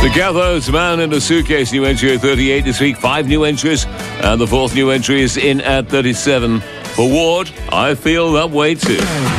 The Gatho's Man in a Suitcase, new entry at 38 this week. 5 new entries, and the 4th new entry is in at 37. For Ward, I Feel That Way Too.